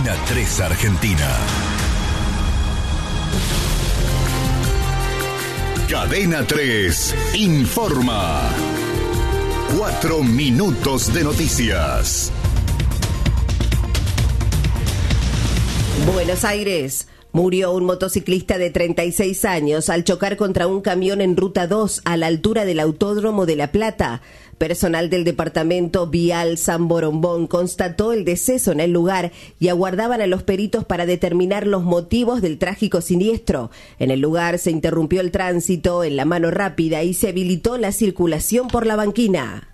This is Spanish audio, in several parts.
Cadena 3 Argentina. Cadena 3 informa. 4 minutos de noticias. Buenos Aires. Murió un motociclista de 36 años al chocar contra un camión en Ruta 2 a la altura del Autódromo de La Plata. Personal del Departamento Vial San Borombón constató el deceso en el lugar y aguardaban a los peritos para determinar los motivos del trágico siniestro. En el lugar se interrumpió el tránsito en la mano rápida y se habilitó la circulación por la banquina.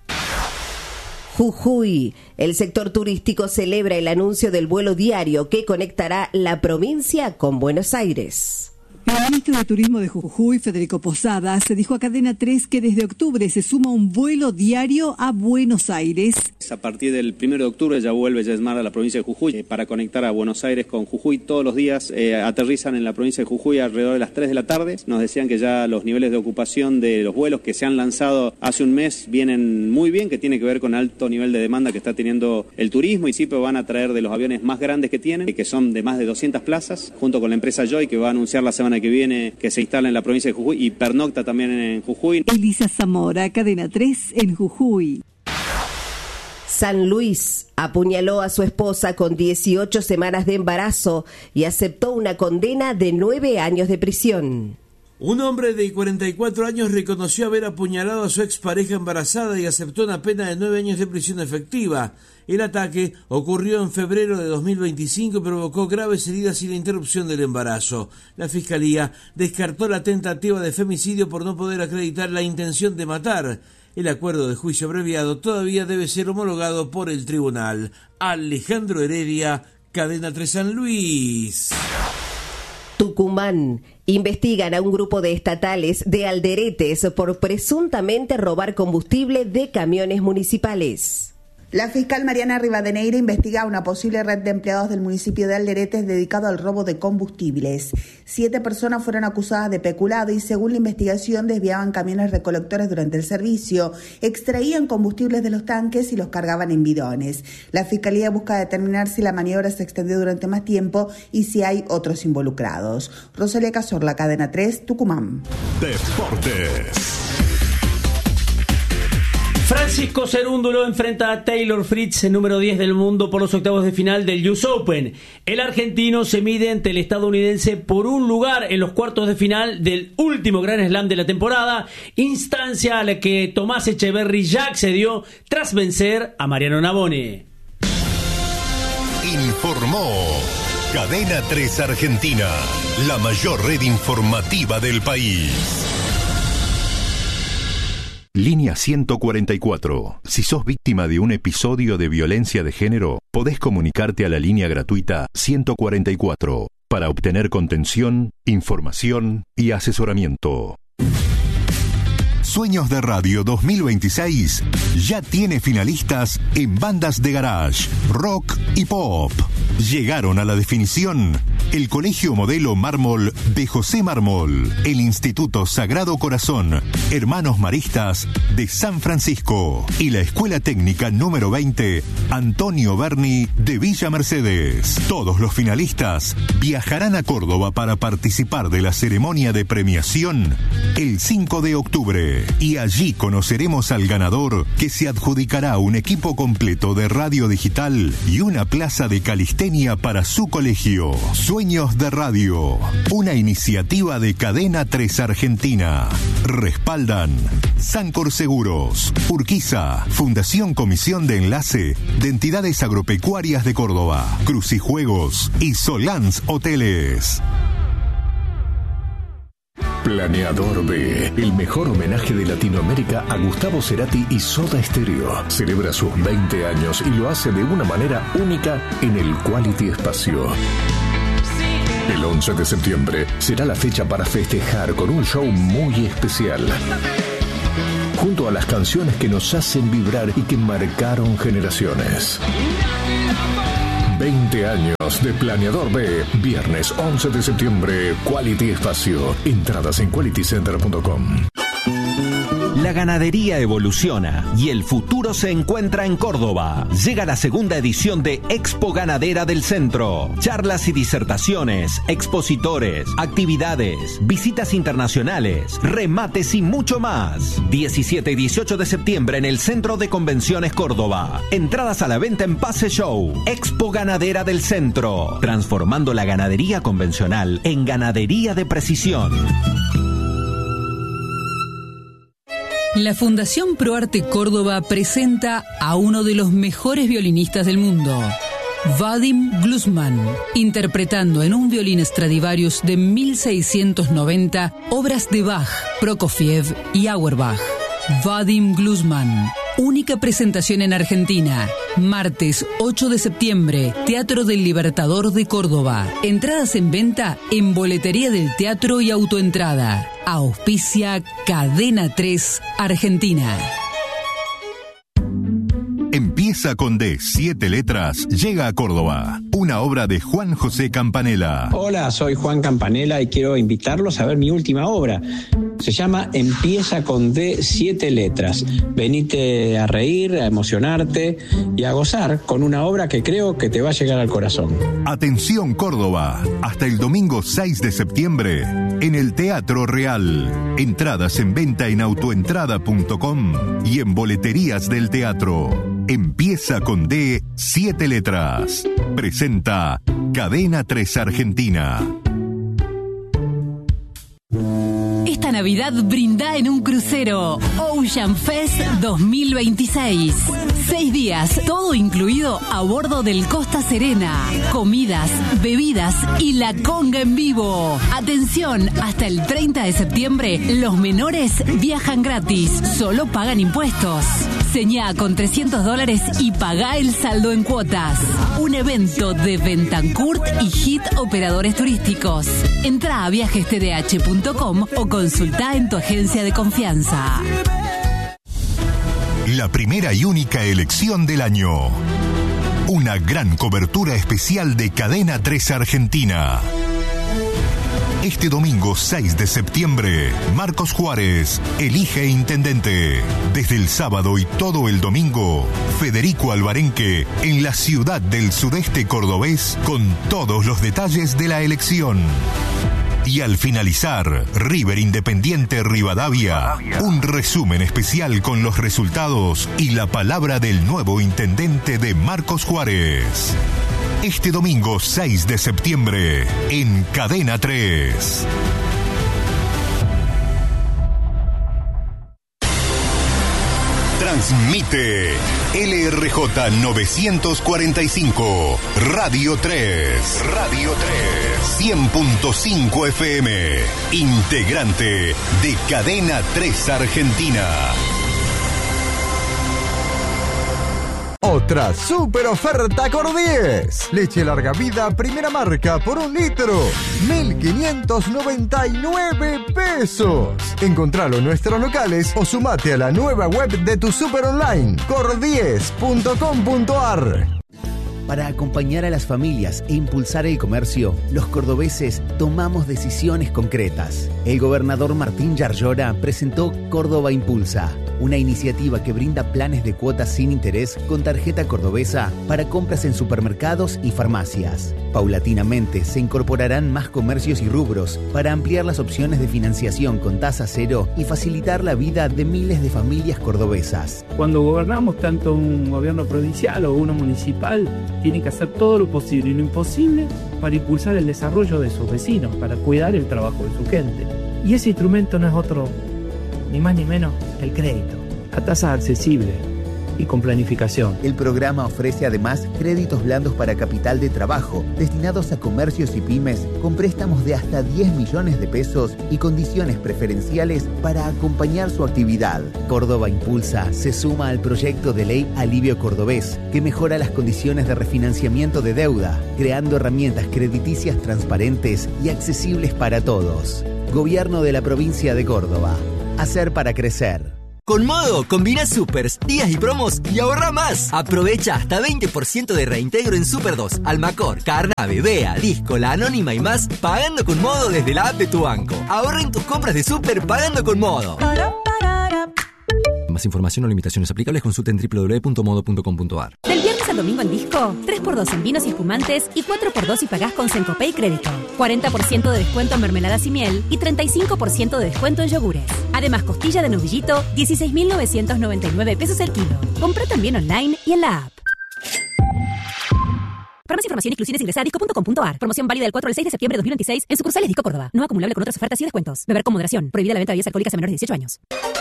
Jujuy. El sector turístico celebra el anuncio del vuelo diario que conectará la provincia con Buenos Aires. El ministro de Turismo de Jujuy, Federico Posadas, dijo a Cadena 3 que desde octubre se suma un vuelo diario a Buenos Aires. A partir del 1 de octubre ya vuelve Yesmar a la provincia de Jujuy para conectar a Buenos Aires con Jujuy. Todos los días aterrizan en la provincia de Jujuy alrededor de las 3 de la tarde. Nos decían que ya los niveles de ocupación de los vuelos que se han lanzado hace un mes vienen muy bien, que tiene que ver con alto nivel de demanda que está teniendo el turismo, y sí, pero van a traer de los aviones más grandes que tienen, que son de más de 200 plazas, junto con la empresa Joy, que va a anunciar la semana que viene que se instala en la provincia de Jujuy y pernocta también en Jujuy. Elisa Zamora, Cadena 3 en Jujuy. San Luis apuñaló a su esposa con 18 semanas de embarazo y aceptó una condena de 9 años de prisión. Un hombre de 44 años reconoció haber apuñalado a su expareja embarazada y aceptó una pena de 9 años de prisión efectiva. El ataque ocurrió en febrero de 2025 y provocó graves heridas y la interrupción del embarazo. La Fiscalía descartó la tentativa de femicidio por no poder acreditar la intención de matar. El acuerdo de juicio abreviado todavía debe ser homologado por el tribunal. Alejandro Heredia, Cadena 3 San Luis. Tucumán. Investigan a un grupo de estatales de alderetes por presuntamente robar combustible de camiones municipales. La fiscal Mariana Rivadeneira investiga una posible red de empleados del municipio de Alderetes dedicado al robo de combustibles. 7 personas fueron acusadas de peculado y, según la investigación, desviaban camiones recolectores durante el servicio, extraían combustibles de los tanques y los cargaban en bidones. La fiscalía busca determinar si la maniobra se extendió durante más tiempo y si hay otros involucrados. Rosalía Cazorla, Cadena 3, Tucumán. Deportes. Francisco Cerúndulo enfrenta a Taylor Fritz, número 10 del mundo, por los octavos de final del US Open. El argentino se mide ante el estadounidense por un lugar en los cuartos de final del último Grand Slam de la temporada, instancia a la que Tomás Echeverry ya accedió tras vencer a Mariano Navone. Informó Cadena 3 Argentina, la mayor red informativa del país. Línea 144. Si sos víctima de un episodio de violencia de género, podés comunicarte a la línea gratuita 144 para obtener contención, información y asesoramiento. Sueños de Radio 2026 ya tiene finalistas en bandas de garage, rock y pop. Llegaron a la definición el Colegio Modelo Mármol de José Mármol, el Instituto Sagrado Corazón, Hermanos Maristas de San Francisco y la Escuela Técnica número 20, Antonio Berni de Villa Mercedes. Todos los finalistas viajarán a Córdoba para participar de la ceremonia de premiación el 5 de octubre. Y allí conoceremos al ganador, que se adjudicará un equipo completo de radio digital y una plaza de calistenia para su colegio. Sueños de Radio, una iniciativa de Cadena 3 Argentina. Respaldan Sancor Seguros, Urquiza, Fundación Comisión de Enlace de Entidades Agropecuarias de Córdoba, Crucijuegos y Solans Hoteles. Planeador B, el mejor homenaje de Latinoamérica a Gustavo Cerati y Soda Stereo. Celebra sus 20 años y lo hace de una manera única en el Quality Espacio. El 11 de septiembre será la fecha para festejar con un show muy especial. Junto a las canciones que nos hacen vibrar y que marcaron generaciones. 20 años de Planeador B, viernes 11 de septiembre, Quality Espacio. Entradas en qualitycenter.com. La ganadería evoluciona y el futuro se encuentra en Córdoba. Llega la segunda edición de Expo Ganadera del Centro. Charlas y disertaciones, expositores, actividades, visitas internacionales, remates y mucho más. 17 y 18 de septiembre en el Centro de Convenciones Córdoba. Entradas a la venta en Pase Show. Expo Ganadera del Centro. Transformando la ganadería convencional en ganadería de precisión. La Fundación ProArte Córdoba presenta a uno de los mejores violinistas del mundo, Vadim Glusman, interpretando en un violín Stradivarius de 1690 obras de Bach, Prokofiev y Auerbach. Vadim Glusman, única presentación en Argentina, martes 8 de septiembre, Teatro del Libertador de Córdoba. Entradas en venta en Boletería del Teatro y Autoentrada. Auspicia Cadena 3 Argentina. Empieza con D, 7 letras, llega a Córdoba. Una obra de Juan José Campanella. Hola, soy Juan Campanella y quiero invitarlos a ver mi última obra. Se llama Empieza con D, 7 letras. Venite a reír, a emocionarte y a gozar con una obra que creo que te va a llegar al corazón. Atención Córdoba, hasta el domingo 6 de septiembre en el Teatro Real. Entradas en venta en autoentrada.com y en boleterías del teatro. Empieza con D, 7 letras. Presenta Cadena 3 Argentina. Esta Navidad brinda en un crucero Ocean Fest 2026. 6 días, todo incluido a bordo del Costa Serena. Comidas, bebidas y la conga en vivo. Atención, hasta el 30 de septiembre los menores viajan gratis, solo pagan impuestos. Señá con $300 y pagá el saldo en cuotas. Un evento de Bentancourt y Hit Operadores Turísticos. Entrá a viajestdh.com o consultá en tu agencia de confianza. La primera y única elección del año. Una gran cobertura especial de Cadena 3 Argentina. Este domingo 6 de septiembre, Marcos Juárez elige intendente. Desde el sábado y todo el domingo, Federico Alvarenque en la ciudad del sudeste cordobés con todos los detalles de la elección. Y al finalizar, River Independiente Rivadavia, un resumen especial con los resultados y la palabra del nuevo intendente de Marcos Juárez. Este domingo 6 de septiembre en Cadena 3. Transmite LRJ 945, Radio 3. Radio 3. 100.5 FM. Integrante de Cadena 3 Argentina. Otra super oferta Cordies. Leche larga vida, primera marca por 1 litro. 1.599 pesos. Encontralo en nuestros locales o sumate a la nueva web de tu super online, cordies.com.ar. Para acompañar a las familias e impulsar el comercio, los cordobeses tomamos decisiones concretas. El gobernador Martín Yarlora presentó Córdoba Impulsa, una iniciativa que brinda planes de cuotas sin interés con tarjeta cordobesa para compras en supermercados y farmacias. Paulatinamente se incorporarán más comercios y rubros para ampliar las opciones de financiación con tasa cero y facilitar la vida de miles de familias cordobesas. Cuando gobernamos tanto un gobierno provincial o uno municipal, tienen que hacer todo lo posible y lo imposible para impulsar el desarrollo de sus vecinos, para cuidar el trabajo de su gente. Y ese instrumento no es otro, ni más ni menos, el crédito, a tasa accesible y con planificación. El programa ofrece además créditos blandos para capital de trabajo, destinados a comercios y pymes, con préstamos de hasta 10 millones de pesos y condiciones preferenciales para acompañar su actividad. Córdoba Impulsa se suma al proyecto de ley Alivio Cordobés, que mejora las condiciones de refinanciamiento de deuda, creando herramientas crediticias transparentes y accesibles para todos. Gobierno de la provincia de Córdoba. Hacer para crecer. Con Modo, combina supers, días y promos y ahorra más. Aprovecha hasta 20% de reintegro en Super 2, Almacor, Carnave, Bea, Disco, La Anónima y más, pagando con Modo desde la app de tu banco. Ahorra en tus compras de super pagando con Modo. Más información o limitaciones aplicables consulten www.modo.com.ar. Del viernes al domingo en Disco, 3x2 en vinos y espumantes y 4x2 si pagás con Sencopay y crédito. 40% de descuento en mermeladas y miel y 35% de descuento en yogures. Además, costilla de novillito, 16.999 pesos el kilo. Comprá también online y en la app. Para más información, exclusiones ingresa a disco.com.ar. Promoción válida del 4 al 6 de septiembre de 2026 en sucursales Disco Córdoba. No acumulable con otras ofertas y descuentos. Beber con moderación. Prohibida la venta de bebidas alcohólicas a menores de 18 años.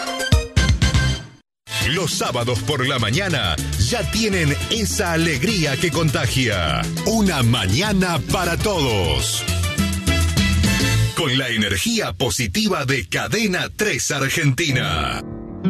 Los sábados por la mañana ya tienen esa alegría que contagia. Una mañana para todos. Con la energía positiva de Cadena 3 Argentina.